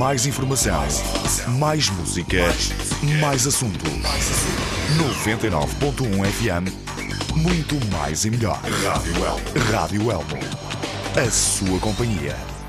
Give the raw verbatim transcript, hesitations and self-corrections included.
Mais informação, mais música, mais assuntos. noventa e nove ponto um F M, muito mais e melhor. Rádio Elmo. Rádio Elmo. A sua companhia.